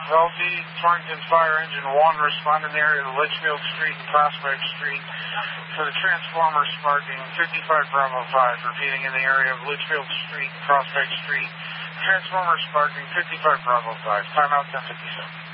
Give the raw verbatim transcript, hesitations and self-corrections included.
L D, Torrington Fire Engine one, respond in the area of Litchfield Street and Prospect Street for the transformer sparking fifty-five Bravo five, repeating in the area of Litchfield Street and Prospect Street. Transformer sparking fifty-five Bravo five. Timeout ten fifty-seven.